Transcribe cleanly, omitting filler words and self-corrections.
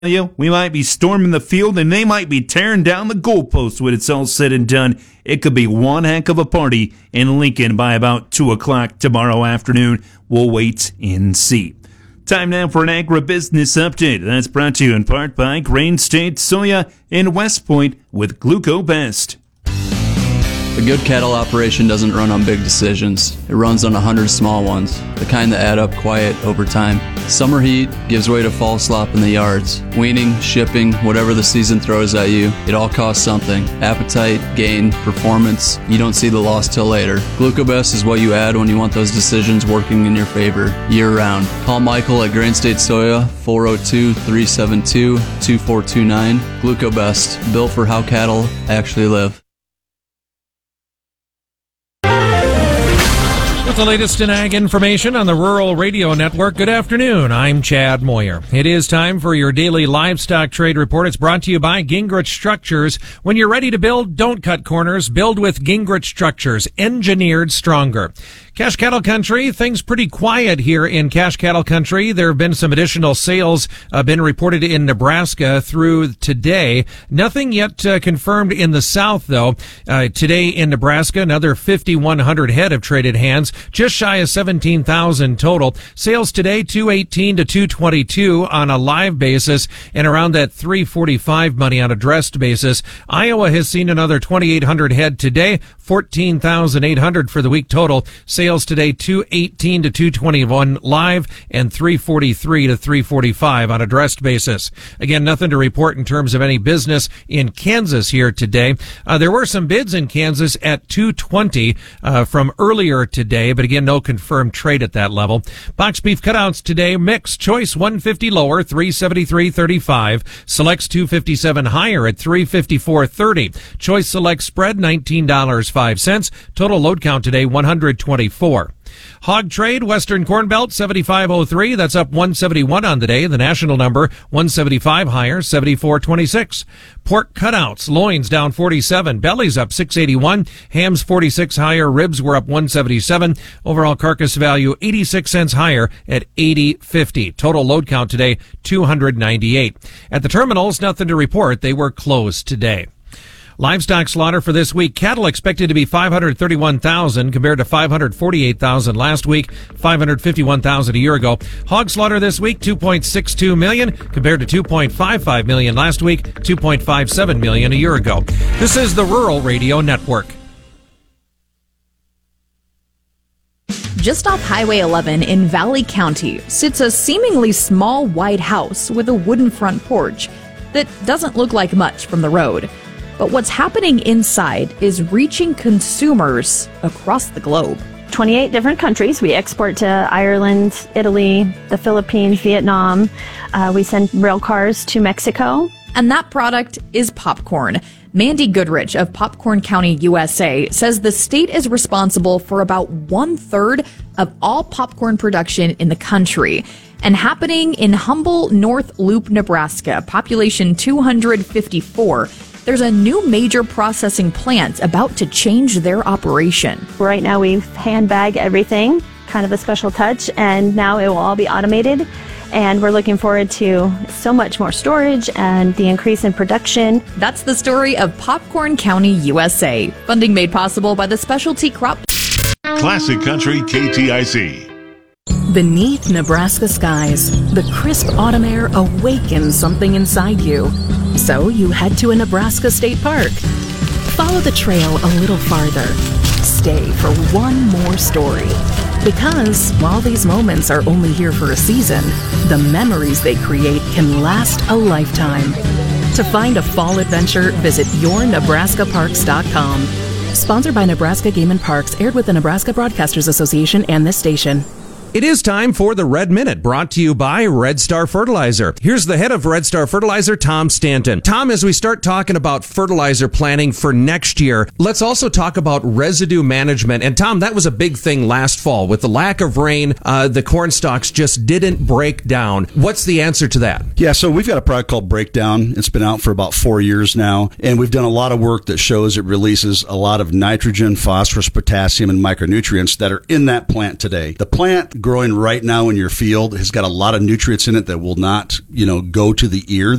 We might be storming the field and they might be tearing down the goalposts when it's all said and done. It could be one heck of a party in Lincoln by about 2 o'clock tomorrow afternoon. We'll wait and see. Time now for an agribusiness update. That's brought to you in part by Grain State Soya in West Point with GlucoBest. A good cattle operation doesn't run on big decisions. It runs on 100 small ones, the kind that add up quiet over time. Summer heat gives way to fall slop in the yards. Weaning, shipping, whatever the season throws at you, it all costs something. Appetite, gain, performance, you don't see the loss till later. GlucoBest is what you add when you want those decisions working in your favor, year-round. Call Michael at Grain State Soya, 402-372-2429. GlucoBest, built for how cattle actually live. With the latest in ag information on the Rural Radio Network, good afternoon. I'm Chad Moyer. It is time for your daily livestock trade report. It's brought to you by Gingrich Structures. When you're ready to build, don't cut corners. Build with Gingrich Structures, engineered stronger. Cash Cattle Country, things pretty quiet here in Cash Cattle Country. There have been some additional sales been reported in Nebraska through today. Nothing yet confirmed in the South, though. Today in Nebraska, another 5,100 head have traded hands, just shy of 17,000 total. Sales today, 218 to 222 on a live basis and around that 345 money on a dressed basis. Iowa has seen another 2,800 head today, 14,800 for the week total. Sales today, 218 to 221 live and 343 to 345 on a dressed basis. Again, nothing to report in terms of any business in Kansas here today. There were some bids in Kansas at 220 from earlier today, but again, no confirmed trade at that level. Box beef cutouts today, mixed choice 150 lower, 373.35. Selects 257 higher at 354.30. Choice select spread $19.05. Total load count today 124. Hog trade, Western Corn Belt 75.03. That's up 171 on the day. The national number 175 higher, 74.26. Pork cutouts, loins down 47, bellies up 681, hams 46 higher, ribs were up 177. Overall carcass value 86 cents higher at 80.50. Total load count today 298. At the terminals, nothing to report. They were closed today. Livestock slaughter for this week. Cattle expected to be 531,000 compared to 548,000 last week, 551,000 a year ago. Hog slaughter this week, 2.62 million compared to 2.55 million last week, 2.57 million a year ago. This is the Rural Radio Network. Just off Highway 11 in Valley County sits a seemingly small white house with a wooden front porch that doesn't look like much from the road. But what's happening inside is reaching consumers across the globe. 28 different countries. We export to Ireland, Italy, the Philippines, Vietnam. We send rail cars to Mexico. And that product is popcorn. Mandy Goodrich of Popcorn County, USA, says the state is responsible for about 1/3 of all popcorn production in the country. And happening in Humble North Loop, Nebraska, population 254, there's a new major processing plant about to change their operation. Right now we handbag everything, kind of a special touch, and now it will all be automated. And we're looking forward to so much more storage and the increase in production. That's the story of Popcorn County, USA. Funding made possible by the Specialty Crop. Classic Country KTIC. Beneath Nebraska skies, the crisp autumn air awakens something inside you. So you head to a Nebraska state park. Follow the trail a little farther. Stay for one more story. Because while these moments are only here for a season, the memories they create can last a lifetime. To find a fall adventure, visit yournebraskaparks.com. Sponsored by Nebraska Game and Parks, aired with the Nebraska Broadcasters Association and this station. It is time for the Red Minute, brought to you by Red Star Fertilizer. Here's the head of Red Star Fertilizer, Tom Stanton. Tom, as we start talking about fertilizer planning for next year, let's also talk about residue management. And Tom, that was a big thing last fall. With the lack of rain, the corn stalks just didn't break down. What's the answer to that? Yeah, so we've got a product called Breakdown. It's been out for about 4 years now, and we've done a lot of work that shows it releases a lot of nitrogen, phosphorus, potassium, and micronutrients that are in that plant today. The plant growing right now in your field has got a lot of nutrients in it that will not, go to the ear.